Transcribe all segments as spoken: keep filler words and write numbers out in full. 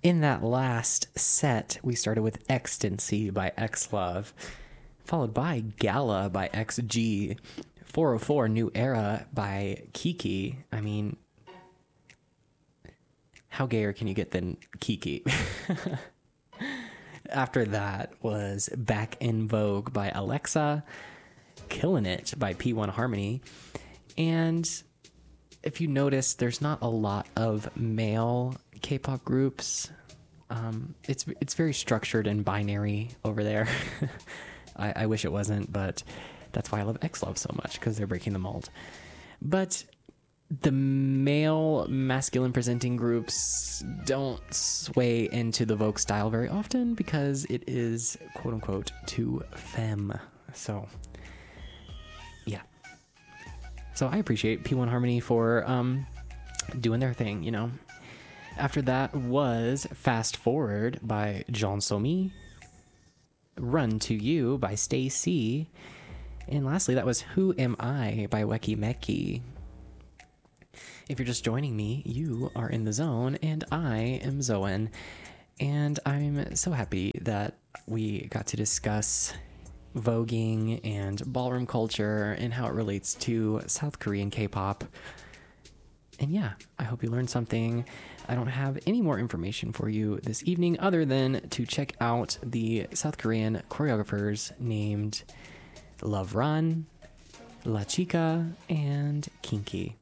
In that last set, we started with Ecstasy by X-Love, followed by Gala by X G, four oh four New Era by Kiki. I mean, how gayer can you get than Kiki? After that was Back in Vogue by Alexa, Killing It by P one Harmony, and if you notice, there's not a lot of male K-pop groups. Um, it's it's very structured and binary over there. I, I wish it wasn't, but that's why I love X-Love so much, because they're breaking the mold. But the male masculine presenting groups don't sway into the Vogue style very often because it is quote unquote too femme. So yeah. So I appreciate P one Harmony for um, doing their thing, you know. After that was Fast Forward by Jean Somi, Run to You by Stacey, and lastly that was Who Am I by Weki Meki. If you're just joining me, you are in the zone, and I am Zoen, and I'm so happy that we got to discuss voguing and ballroom culture and how it relates to South Korean K-pop. And yeah, I hope you learned something. I don't have any more information for you this evening other than to check out the South Korean choreographers named Love Run, La Chica, and Kinky.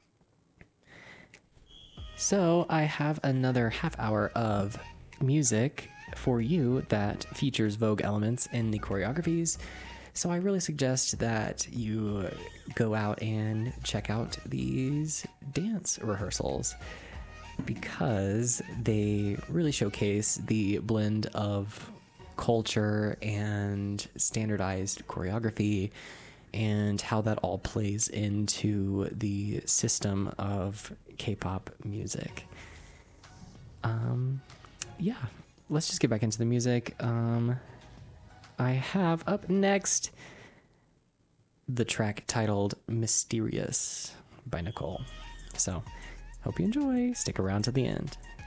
So I have another half hour of music for you that features Vogue elements in the choreographies. So I really suggest that you go out and check out these dance rehearsals because they really showcase the blend of culture and standardized choreography and how that all plays into the system of K-pop music. Um, yeah, let's just get back into the music. Um, I have up next the track titled Mysterious by Nicole. So, hope you enjoy. Stick around to the end.